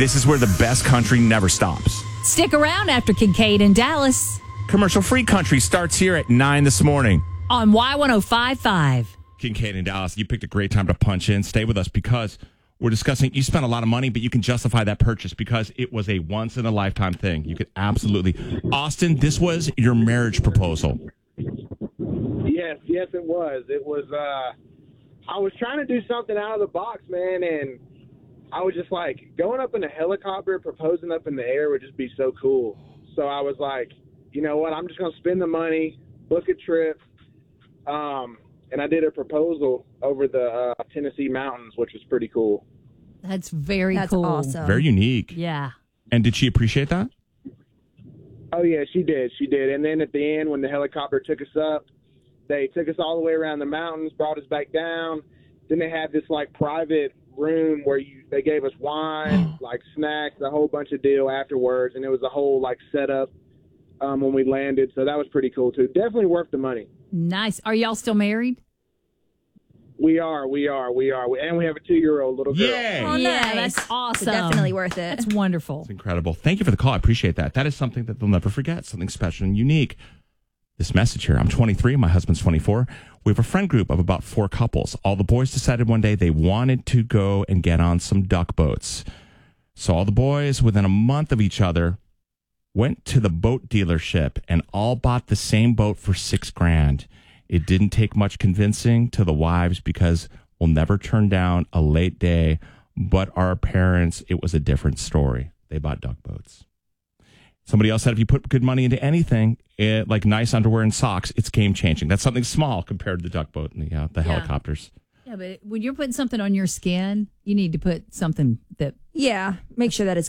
This is where the best country never stops. Stick around after Kincaid in Dallas Commercial-free country starts here at 9 this morning. on Y1055. Kincaid in Dallas, you picked a great time to punch in. Stay with us because we're discussing, you spent a lot of money, but you can justify that purchase because it was a once-in-a-lifetime thing. You could absolutely. Austin, this was your marriage proposal. Yes, it was. It was, I was trying to do something out of the box, man, and I was just like, going up in a helicopter, proposing up in the air would just be so cool. So I was like, you know what, I'm just going to spend the money, book a trip, and I did a proposal over the Tennessee mountains, which was pretty cool. That's very That's cool. awesome. Very unique. Yeah. And did she appreciate that? Oh, yeah, she did. And then at the end, when the helicopter took us up, they took us all the way around the mountains, brought us back down. Then they had this, like, private room where they gave us wine, like snacks, a whole bunch of deal afterwards. And it was a whole, like, setup when we landed. So that was pretty cool, too. Definitely worth the money. Nice. Are y'all still married? We are. And we have a 2-year-old little girl. Yay! Oh, Yeah, nice. that's awesome. So definitely worth it. That's wonderful. It's incredible. Thank you for the call. I appreciate that. That is something that they'll never forget, something special and unique. This message here, I'm 23, my husband's 24. We have a friend group of about 4 couples. All the boys decided one day they wanted to go and get on some duck boats. So all the boys, within a month of each other, went to the boat dealership and all bought the same boat for $6,000. It didn't take much convincing to the wives because we'll never turn down a late day. But our parents, it was a different story. They bought duck boats. Somebody else said if you put good money into anything, like nice underwear and socks, it's game-changing. That's something small compared to the duck boat and the helicopters. Yeah, but when you're putting something on your skin, you need to put something that Yeah, make sure that it's